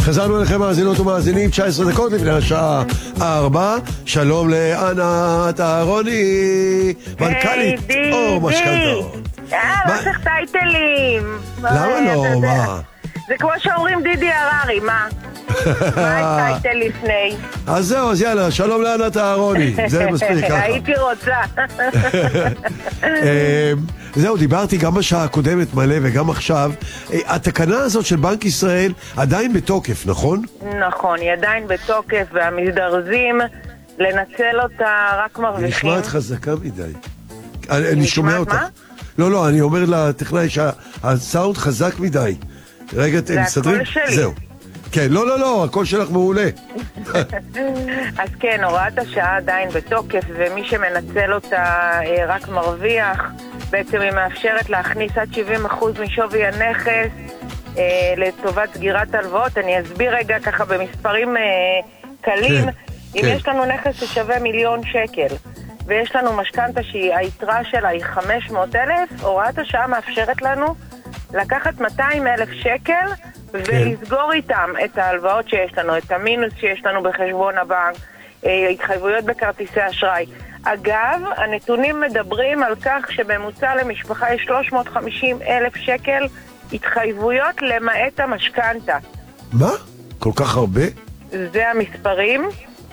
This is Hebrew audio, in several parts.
חזרנו אליכם מאזינות ומאזינים, 19 דקות לפני השעה 4. שלום לענת אהרוני, מנכ"לית אור משכנתאות. לא צריך טייטלים. למה לא? מה? זה כמו שאומרים דידי הררי, מה? מה טייטל לפני? אז זהו, אז יאללה, שלום לענת אהרוני. זה מספיק ככה. הייתי רוצה. זהו, דיברתי גם בשעה הקודמת מלא וגם עכשיו. התקנה הזאת של בנק ישראל עדיין בתוקף, נכון? נכון, היא עדיין בתוקף, והמזדרזים לנצל אותה רק מרוויחים. נשמעת חזקה מדי. אני שומע אותך. לא, אני אומר לטכנאי שהסאונד חזק מדי. רגע, זה הקול שלי. זהו. כן, לא, הקול שלך מעולה. אז כן, הוראת השעה עדיין בתוקף, ומי שמנצל אותה רק מרוויח. בעצם היא מאפשרת להכניס עד 70% משווי הנכס לטובת סגירת הלוואות. אני אסביר רגע ככה במספרים קלים. אם יש לנו נכס ששווה 1,000,000 שקל, ויש לנו משכנתה שהיתרה שלה היא 500,000, הוראת השעה מאפשרת לנו לקחת 200,000 שקל ולסגור איתם את ההלוואות שיש לנו, את המינוס שיש לנו בחשבון הבנק, התחייבויות בכרטיסי אשראי. אגב, הנתונים מדברים על כך שבממוצע למשפחה יש 350,000 שקל התחייבויות למעט המשכנתה. מה? כל כך הרבה? זה המספרים.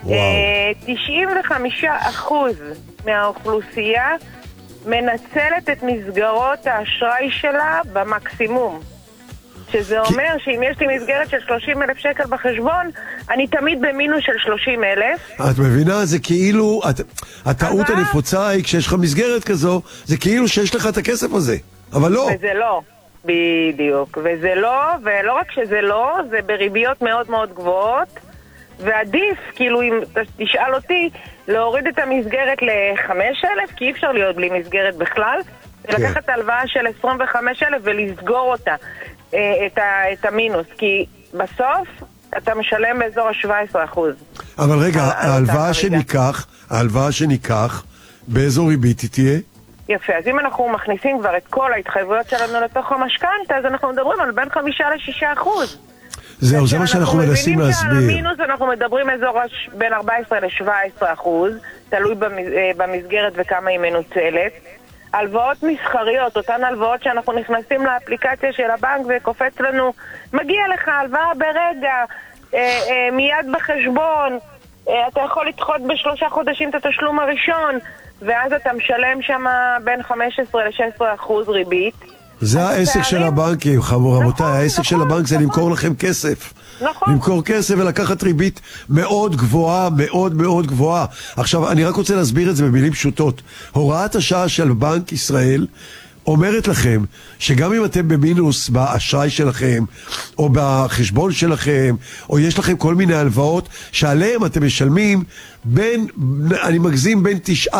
95% מהאוכלוסייה מנצלת את מסגרות האשראי שלה במקסימום. שזה אומר שאם יש לי מסגרת של 30,000 שקל בחשבון, אני תמיד במינוס של 30,000. את מבינה? זה כאילו, הטעות הנפוצה היא כשיש לך מסגרת כזו, זה כאילו שיש לך את הכסף הזה, אבל לא. וזה לא, בדיוק. וזה לא, ולא רק שזה לא, זה בריביות מאוד מאוד גבוהות, ועדיף, כאילו אם תשאל אותי, להוריד את המסגרת ל-5,000, כי אי אפשר להיות בלי מסגרת בכלל, ולקחת הלוואה של 25,000 ולסגור אותה. את המינוס, כי בסוף אתה משלם באזור ה-17%. אבל רגע, ההלוואה שניקח, באזור ריבית היא תהיה? יפה, אז אם אנחנו מכניסים כבר את כל ההתחייבויות שלנו לתוך המשכנתה, אז אנחנו מדברים על בין 5-6%. זהו, זה מה שאנחנו מנסים להסביר. על המינוס אנחנו מדברים אזור בין 14-17%, תלוי במסגרת וכמה היא מנוצלת. הלוואות מסחריות, אותן הלוואות שאנחנו נכנסים לאפליקציה של הבנק וקופץ לנו, מגיע לך הלוואה ברגע, מיד בחשבון, אתה יכול לדחות ב3 חודשים את התשלום הראשון, ואז אתה משלם שם בין 15-16% ריבית. זה העסק של הבנקים, רבותיי, העסק של הבנק זה למכור לכם כסף. נכון. למכור כסף ולקחת ריבית מאוד גבוהה, מאוד מאוד גבוהה. עכשיו, אני רק רוצה להסביר את זה במילים פשוטות. הוראת השעה של בנק ישראל אומרת לכם שגם אם אתם במינוס באשראי שלכם, או בחשבון שלכם, או יש לכם כל מיני הלוואות, שעליהם אתם משלמים בין, אני מגזים, בין 9%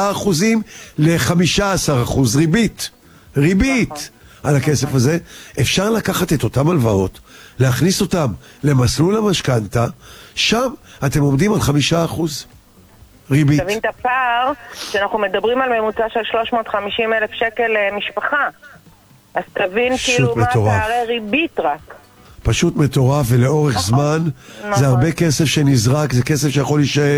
ל-15% ריבית. על הכסף הזה, אפשר לקחת את אותם הלוואות, להכניס אותם למסלול המשכנתה, שם אתם עומדים על 5% ריבית. תבין את הפער, שאנחנו מדברים על ממוצע של 350,000 שקל למשפחה. אז תבין כאילו מה פערי ריבית רק. פשוט מטורף, ולאורך זמן, זה הרבה כסף שנזרק, זה כסף שיכול להישאר